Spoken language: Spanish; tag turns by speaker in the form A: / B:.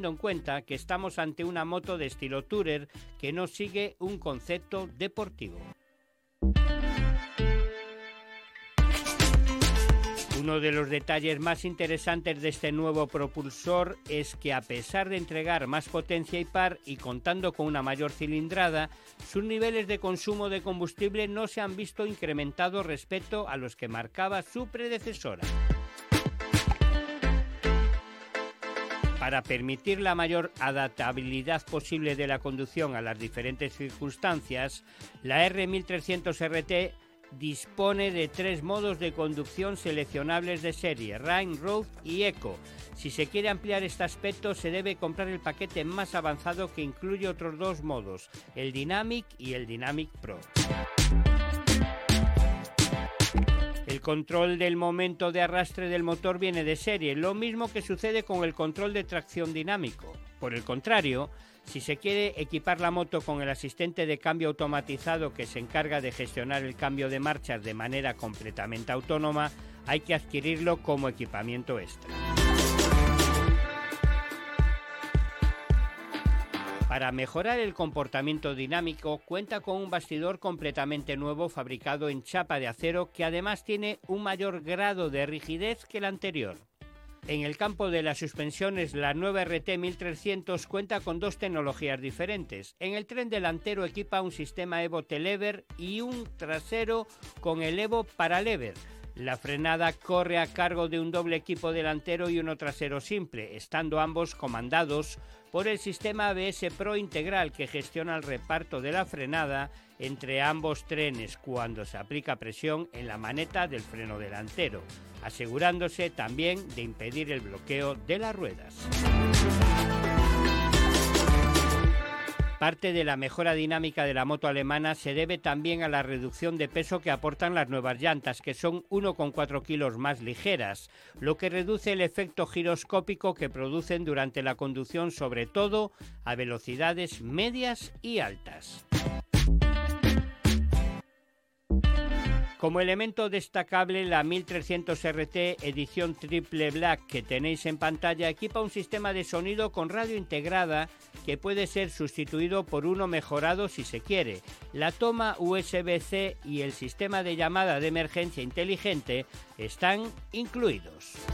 A: teniendo en cuenta que estamos ante una moto de estilo tourer que no sigue un concepto deportivo. Uno de los detalles más interesantes de este nuevo propulsor es que, a pesar de entregar más potencia y par y contando con una mayor cilindrada, sus niveles de consumo de combustible no se han visto incrementados respecto a los que marcaba su predecesora. Para permitir la mayor adaptabilidad posible de la conducción a las diferentes circunstancias, la R1300 RT dispone de 3 modos de conducción seleccionables de serie: Rain, Road y Eco. Si se quiere ampliar este aspecto, se debe comprar el paquete más avanzado, que incluye otros 2 modos, el Dynamic y el Dynamic Pro. El control del momento de arrastre del motor viene de serie, lo mismo que sucede con el control de tracción dinámico. Por el contrario, si se quiere equipar la moto con el asistente de cambio automatizado que se encarga de gestionar el cambio de marchas de manera completamente autónoma, hay que adquirirlo como equipamiento extra. Para mejorar el comportamiento dinámico, cuenta con un bastidor completamente nuevo fabricado en chapa de acero, que además tiene un mayor grado de rigidez que el anterior. En el campo de las suspensiones, la nueva RT 1300 cuenta con 2 tecnologías diferentes. En el tren delantero equipa un sistema Evo T-Lever y un trasero con el Evo Paralever. La frenada corre a cargo de un doble equipo delantero y uno trasero simple, estando ambos comandados por el sistema ABS Pro integral, que gestiona el reparto de la frenada entre ambos trenes cuando se aplica presión en la maneta del freno delantero, asegurándose también de impedir el bloqueo de las ruedas. Parte de la mejora dinámica de la moto alemana se debe también a la reducción de peso que aportan las nuevas llantas, que son 1,4 kilos más ligeras, lo que reduce el efecto giroscópico que producen durante la conducción, sobre todo a velocidades medias y altas. Como elemento destacable, la 1300 RT edición Triple Black que tenéis en pantalla equipa un sistema de sonido con radio integrada que puede ser sustituido por uno mejorado si se quiere. La toma USB-C y el sistema de llamada de emergencia inteligente están incluidos.